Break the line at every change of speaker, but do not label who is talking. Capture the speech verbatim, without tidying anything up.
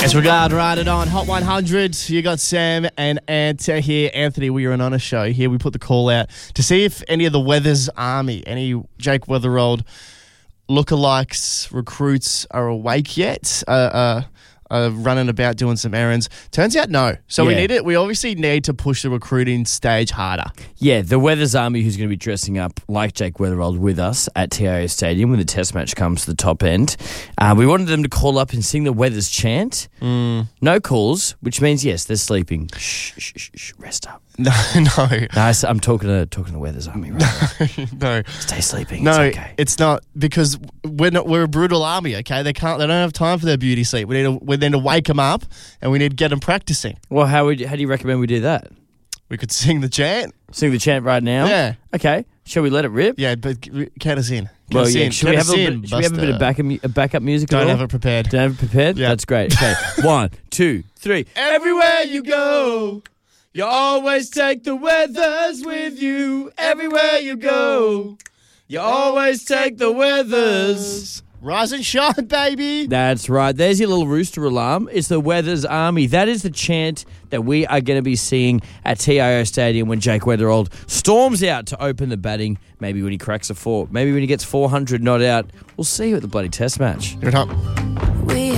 Yes, regard, right it on Hot one hundred. You got Sam and Ant here. Anthony, we are an honour show here. We put the call out to see if any of the Weathers Army, any Jake Weatherold lookalikes, recruits are awake yet. Uh, uh, uh, running about doing some errands. Turns out no. So we
Yeah.
need it. We obviously need to push the recruiting stage harder.
Yeah, the Weathers Army who's going to be dressing up like Jake Weatherold with us at T I O Stadium when the test match comes to the top end. Uh, we wanted them to call up and sing the Weathers chant.
Mm.
No calls, which means, yes, they're sleeping. Shh, shh, shh, shh, rest up.
No, no,
No, I s- I'm talking to talking to Weathers Army right now.
no.
Stay sleeping.
No,
it's okay.
it's not, because we're not. We're a brutal army. Okay, they can't. They don't have time for their beauty sleep. We need to. We need to wake them up, and we need to get them practicing.
Well, how would how do you recommend we do that?
We could sing the chant.
Sing the chant right now?
Yeah,
Okay. Shall we let it rip?
yeah, but g- count us in. Count
Well,
us
yeah.
in.
Should we,
Count
have
us
a,
in,
bit, should we have a bit of
Buster.
backup, mu- uh, backup music? at
Don't
all?
have it prepared.
Don't have it prepared?
Yeah.
That's great. Okay. One, two, three. Everywhere you go, you always take the Weathers with you. Everywhere you go, you always take the Weathers.
Rise and shine, baby.
That's right. There's your little rooster alarm. It's the Weathers Army. That is the chant that we are going to be seeing at T I O Stadium when Jake Weatherold storms out to open the batting. Maybe when he cracks a four. Maybe when he gets four hundred not out. We'll see you at the bloody test match.
Give it up.